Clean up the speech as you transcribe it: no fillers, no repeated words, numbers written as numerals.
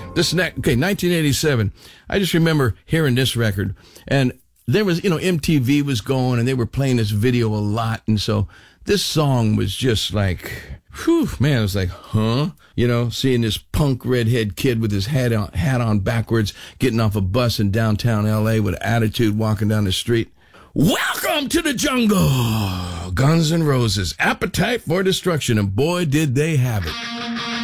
Okay, 1987. I just remember hearing this record, and there was, MTV was going, and they were playing this video a lot, and so this song was just like, whew, man, it was like, huh? Seeing this punk redhead kid with his hat on backwards, getting off a bus in downtown L.A. with attitude, walking down the street. Welcome to the jungle! Guns N' Roses, Appetite for Destruction, and boy, did they have it.